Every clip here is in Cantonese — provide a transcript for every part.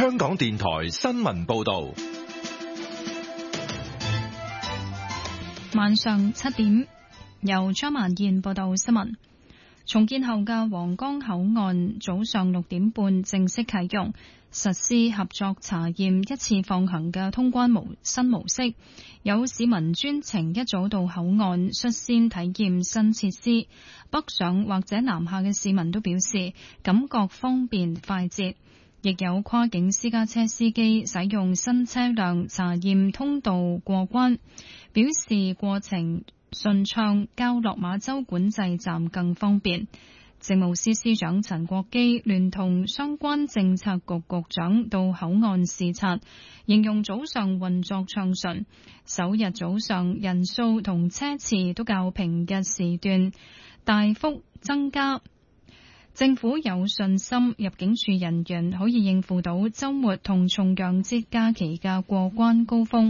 香港電台新聞報道。 晚上7點，由張曼燕報道新聞。重建後嘅皇崗口岸早上6點半正式啟用，實施合作查驗一次放行嘅通關新模式。有市民專程一早到口岸率先體驗新設施，北上或者南下嘅市民都表示感覺方便快捷。亦有跨境私家車司機使用新車輛查驗通道過關，表示過程順暢，較落馬洲管制站更方便。政務司司長陳國基聯同相關政策局局長到口岸視察，形容早上運作暢順，首日早上人數同車次都較平日時段大幅增加。政府有信心入境處人員可以應付到週末同重陽節假期嘅過關高峰。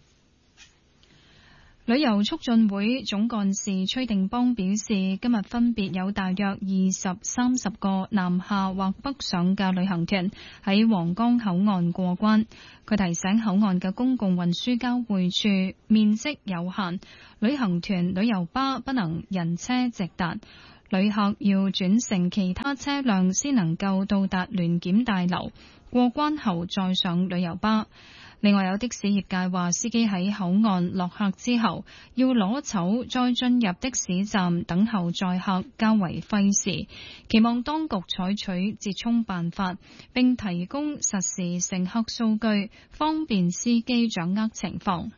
旅遊促進會總幹事崔定邦表示，今日分別有大約20-30個南下或北上嘅旅行團喺皇崗口岸過關。佢提醒口岸嘅公共運輸交匯處面積有限，旅行團旅遊巴不能人車直達，旅客要轉乘其他車輛先能夠到達聯檢大樓，過關後再上旅遊巴。另外有的士業界話，司機喺口岸落客之後要攞籌再進入的士站等候載客，較為費時，期望當局採取折衷辦法，並提供實時乘客數據，方便司機掌握情況。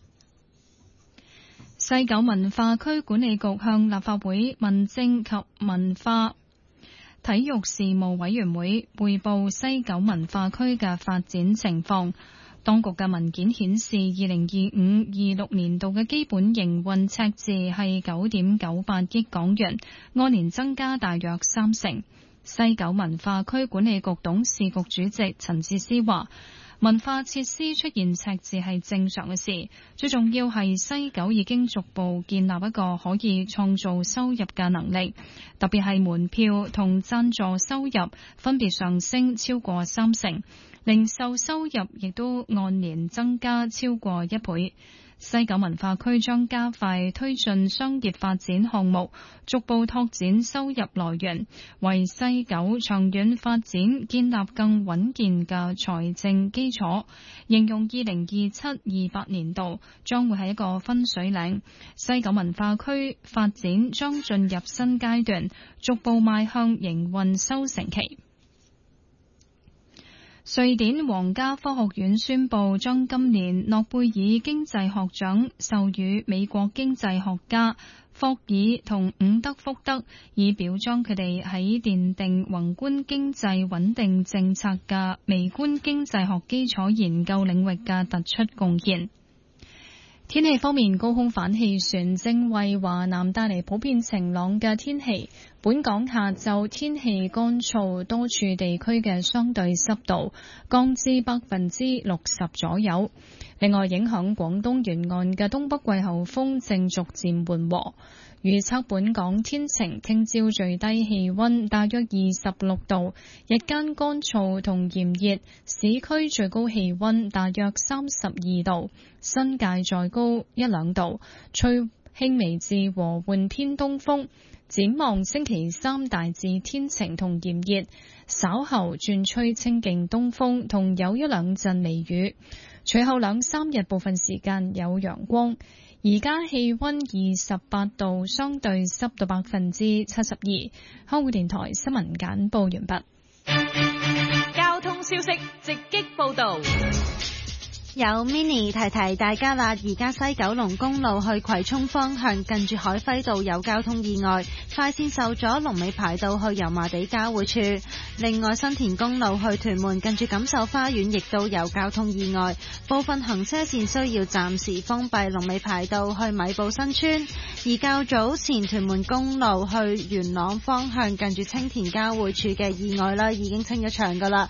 西九文化區管理局向立法會民政及文化體育事務委員會匯報西九文化區嘅發展情況。當局嘅文件顯示，2025-26年度嘅基本營運赤字係9.98億港元，按年增加大約30%。西九文化區管理局董事局主席陳智思話，文化設施出現赤字係正常嘅事，最重要係西九已經逐步建立一個可以創造收入嘅能力，特別係門票同贊助收入分別上升超過30%，零售收入亦都按年增加超過1倍。西九文化區將加快推進商業發展項目，逐步拓展收入來源，為西九長遠發展建立更穩健嘅財政基礎。形容2027-28年度將會係一個分水嶺，西九文化區發展將進入新階段，逐步邁向營運收成期。瑞典皇家科學院宣布將今年諾貝爾經濟學獎授予美國經濟學家霍爾同伍德福德，以表彰佢哋喺奠定宏觀經濟穩定政策嘅微觀經濟學基礎研究領域嘅突出貢獻。天氣方面，高空反氣旋正為華南帶嚟普遍晴朗嘅天氣。本港下晝天氣乾燥，多處地區嘅相對濕度降至60%左右。另外，影響廣東沿岸嘅東北季候風正逐漸緩和。預測本港天晴，聽朝最低氣溫大約26度，日間乾燥同炎熱，市區最高氣溫大約32度，新界再高1-2度，吹輕微至和緩偏東風。展望星期三大致天晴同炎熱，稍後轉吹清勁東風同有1-2陣微雨，隨後2-3日部分時間有陽光。而家氣溫28度，相對濕度72%。香港電台新聞簡報完畢。 交通消息直擊報道。 有 Mini 提提大家啦，而家西九龍公路去葵涌方向近住海輝道有交通意外，快線受阻，龍尾排到去油麻地交匯處。另外，新田公路去屯門近住錦繡花園亦都有交通意外，部分行車線需要暫時封閉，龍尾排到去米埔新村。而較早前屯門公路去元朗方向近住青田交匯處嘅意外啦，已經清咗場噶啦，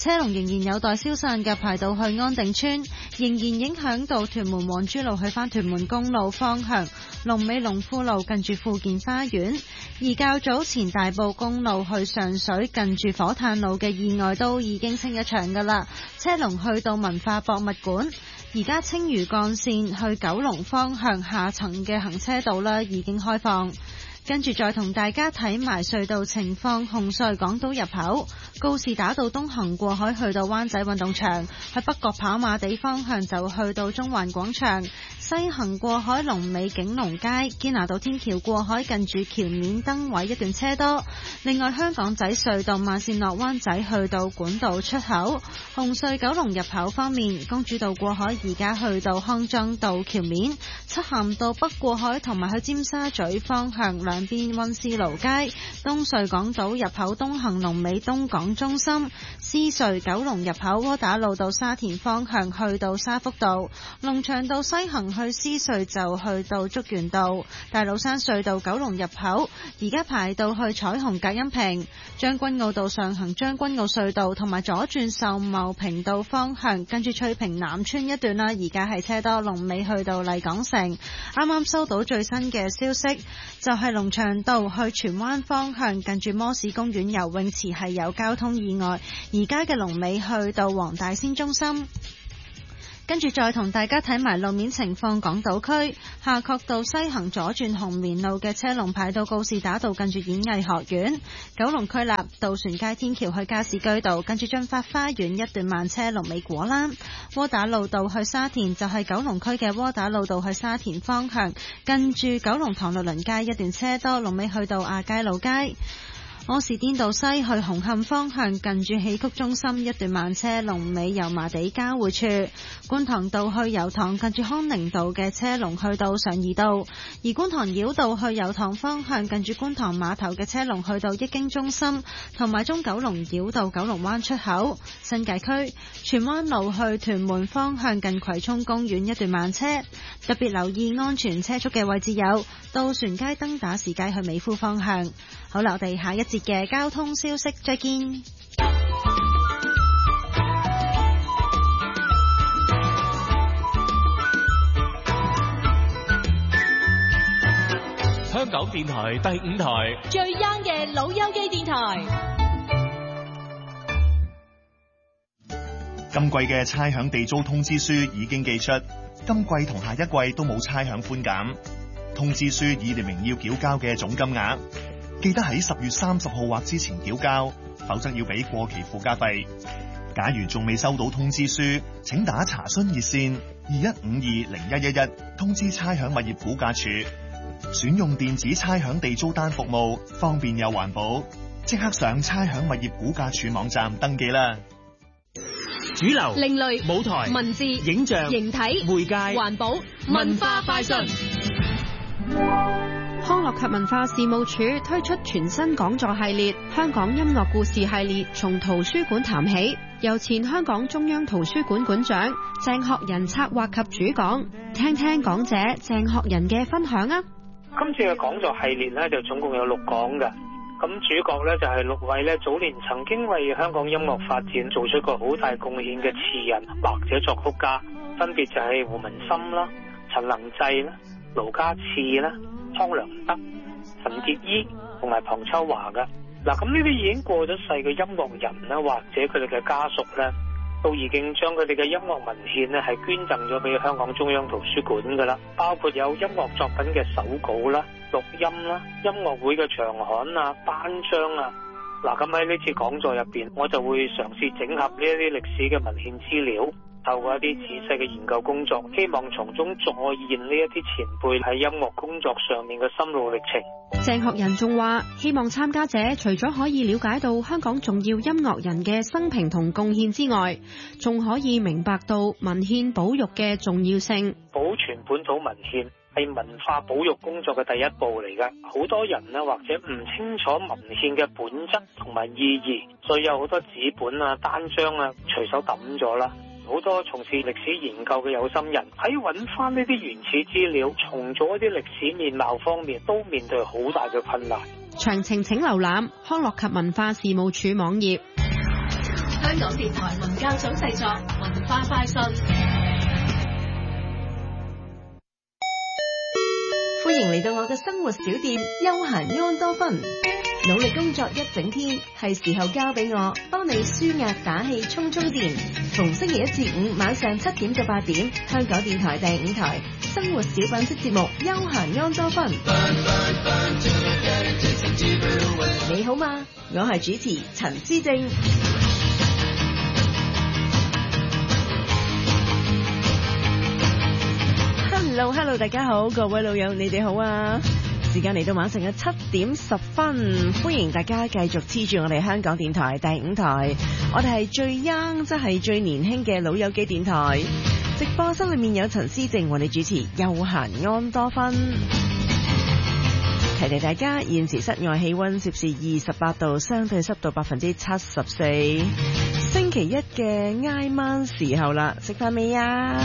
車龍仍然有待消散嘅，排到去安定村，仍然影響到屯門黃珠路去返屯門公路方向，龍尾龍富路近住富健花園。而較早前大埔公路去上水近住火炭路嘅意外都已經清一場㗎啦，車龍去到文化博物館。而家青嶼幹線去九龍方向下層嘅行車道啦已經開放。跟住再同大家睇埋隧道情況，紅隧港島入口告士打道東行過海去到灣仔運動場，喺北角跑馬地方向就去到中環廣場，西行過海龍尾景隆街，堅拿道天橋過海近住橋面燈位一段車多。另外香港仔隧道慢線落灣仔去到管道出口。紅隧九龍入口方面，公主道過海而家去到康莊道橋面，漆咸道北過海同埋去尖沙咀方向兩邊溫思勞街。東隧港島入口東行龍尾東港中心，獅隧九龍入口窩打老道沙田方向去到沙福道，龍翔道西行去獅隧就去到竹園道。大老山隧道九龍入口而家排到去彩虹隔音屏，將軍澳道上行將軍澳隧道同埋左轉秀茂坪道方向，跟住翠屏南村一段啦，而家係車多，龍尾去到麗港城。啱啱收到最新嘅消息，就係龍翔道去荃灣方向近住摩士公園游泳池係有交通意外，而家嘅龍尾去到黃大仙中心。跟住再同大家睇埋路面情況，港島區夏慤道西行左轉紅棉路嘅車龍排到告士打道近住演藝學院。九龍區立渡船街天橋去加士居道近住駿發花園一段慢車，龍尾果欄。窩打老道去沙田就係九龍區嘅窩打老道去沙田方向近住九龍塘律倫街一段車多，龍尾去到亞皆老街。柯士甸道西去紅磡方向近住戲曲中心一段慢車，龍尾油麻地交匯處。觀塘道去油塘近住康寧道嘅車龍去到上怡道，而觀塘繞道去油塘方向近住觀塘碼頭嘅車龍去到益京中心，同埋中九龍繞道九龍灣出口。新界區荃灣路去屯門方向近葵涌公園一段慢車，特別留意安全車速嘅位置有渡船街登打士街去美孚方向。好啦，我哋下一節嘅交通消息再見。 香港電台第5台最 young 嘅老友記電台。 今季嘅差餉地租通知書已經寄出，今季同下一季都冇差餉寬減。通知書已列明要繳交嘅總金額，記得喺10月30號或之前繳交，否則要俾過期附加費。假如仲未收到通知書，請打查詢熱線21520111通知差餉物業估價署。選用電子差餉地租單服務，方便又環保。即刻上差餉物業估價署網站登記啦。 主流、 另類、 舞台、 文字、 影像、 形體、 媒介、 環保、文化快訊。 康樂及文化事務署推出全新講座系列《香港音樂故事系列》，從圖書館談起，由前香港中央圖書館館長鄭學仁策劃及主講，聽聽講者鄭學仁嘅分享啊！ 今次嘅講座系列呢，就總共有6講嘅。咁主角呢，就係6位呢早年曾經為香港音樂發展做出過好大貢獻嘅詞人或者作曲家，分別就係胡文森啦、陳能濟啦、盧家熾啦、湯良德、陳潔儀同埋龐秋華嘅。嗱，咁呢啲已經過咗世嘅音樂人啦，或者佢哋嘅家屬呢，都已經將佢哋嘅音樂文獻呢係捐贈咗俾香港中央圖書館噶啦，包括有音樂作品嘅手稿啦、錄音啦、音樂會嘅長刊啊、單張啊。嗱，咁喺呢次講座入邊，我就會嘗試整合呢一啲歷史嘅文獻資料，透過一啲仔細嘅研究工作，希望從中再現呢一啲前輩喺音樂工作上面嘅心路歷程。 鄭學仁仲話，希望參加者除咗可以了解到香港重要音樂人嘅生平同貢獻之外，仲可以明白到文獻保育嘅重要性。 保存本土文獻係文化保育工作嘅第一步嚟㗎。好多人呢，或者唔清楚文獻嘅本質同埋意義，所以有好多紙本啊、單張啊隨手抌咗啦。好多從事歷史研究嘅有心人喺揾翻呢啲原始資料，重組一啲歷史面貌方面，都面對好大嘅困難。 詳情請瀏覽康樂及文化事務署網頁。 去香港電台文教組製作文化快訊。 歡迎嚟到我嘅生活小店休閒安多芬。努力工作一整天，係時候交俾我幫你舒壓打氣充電。逢星期一至五晚上7點到8點，香港電台第5台生活小品式節目休閒安多芬。你好嗎？我係主持陳思正。Hello， 大家好，各位老友，你哋好啊！時間嚟到晚上嘅7點10分，歡迎大家繼續黐住我哋香港電台第5台，我哋係最 young， 即係最年輕嘅老友記電台。直播室裏面有陳思靜為你主持，休閒安多芬。提提大家，現時室外氣溫攝氏28度，相對濕度74%。星期一嘅挨晚時候啦，食飯未啊？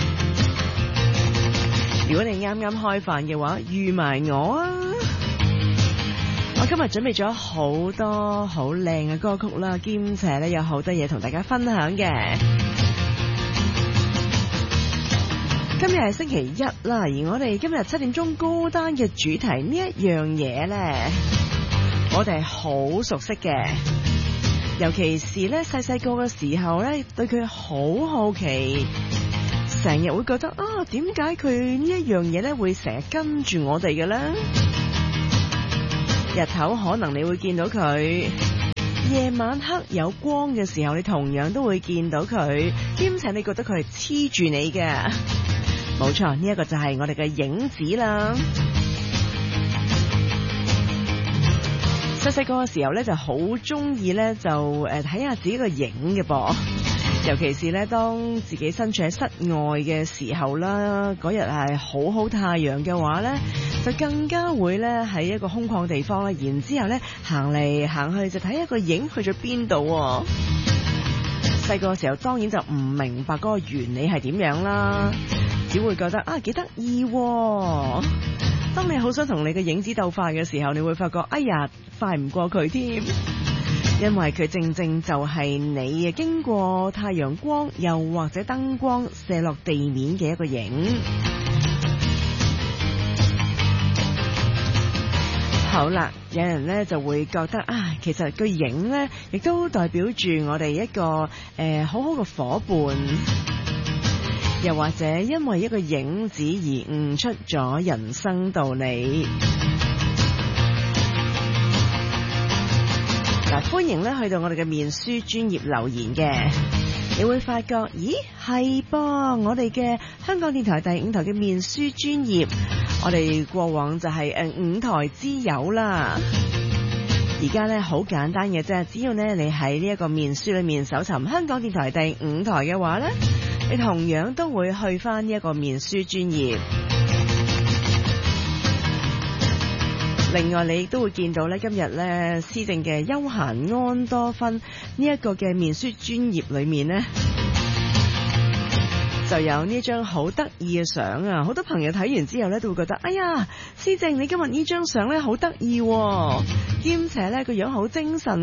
如果你啱啱開飯嘅話，預埋我啊！我今日準備咗好多好靚嘅歌曲啦，兼且咧有好多嘢同大家分享嘅。今日係星期一啦，而我哋今日7點鐘高單嘅主題呢一樣嘢咧，我哋係好熟悉嘅，尤其是咧細細個嘅時候咧，對佢好好奇。成日會覺得啊，點解佢呢一樣嘢咧會成日跟住我哋嘅咧？日頭可能你會見到佢，夜晚黑有光嘅時候，你同樣都會見到佢，兼且你覺得佢係黐住你嘅。冇錯，呢一個就係我哋嘅影子啦。細細個嘅時候咧，就好中意咧，就睇下自己個影嘅噃。尤其是咧，當自己身處喺室外嘅時候啦，嗰日係好太陽嘅話咧，就更加會咧喺一個空曠地方啦，然之後咧行嚟行去就睇一個影去咗邊度。細個嘅時候當然就唔明白嗰個原理係點樣啦，只會覺得啊幾得意。當你好想同你嘅影子鬥快嘅時候，你會發覺哎呀快唔過佢添。因為佢正正就係你經過太陽光又或者燈光射落地面嘅一個影。好啦，有人咧就會覺得啊，其實個影咧亦都代表住我哋一個好好嘅夥伴，又或者因為一個影子而悟出咗人生道理。嗱，歡迎咧去到我哋嘅面書專頁留言嘅，你會發覺，咦係噃，我哋嘅香港電台第5台嘅面書專頁，我哋過往就係5台之友啦。而家咧好簡單嘅啫，只要咧你喺呢一個面書裏面搜尋香港電台第5台嘅話咧，你同樣都會去翻呢一個面書專頁。另外你都會見到咧，今日咧思正嘅休閒安多芬呢一個嘅面書專頁裏面呢，就有呢張好得意嘅相啊！好多朋友睇完之後咧都會覺得，哎呀，思正你今日呢張相咧好得意，兼且咧個樣好精神，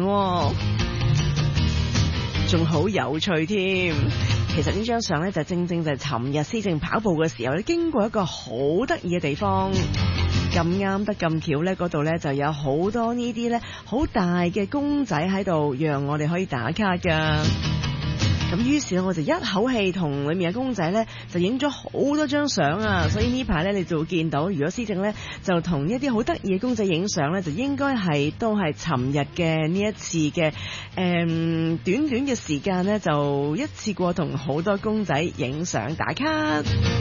仲好有趣添。其實呢張相咧就正正就係尋日思正跑步嘅時候咧，經過一個好得意嘅地方。咁啱得咁巧咧，嗰度咧就有好多呢啲咧好大嘅公仔喺度，讓我哋可以打卡噶。咁於是我就一口氣同裏面嘅公仔咧就影咗好多張相啊！所以呢排咧你就會見到，如果思正咧就同一啲好得意嘅公仔影相咧，就應該都係尋日嘅呢一次嘅短短嘅時間咧，就一次過同好多公仔影相打卡。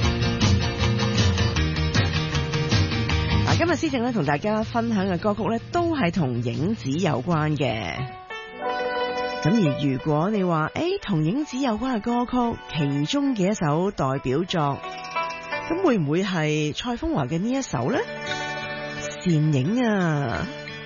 今日思正咧同大家分享嘅歌曲咧都係同影子有關嘅。咁而如果你話同影子有關嘅歌曲，其中嘅一首代表作，咁會唔會係蔡楓華嘅呢一首呢？倩影啊！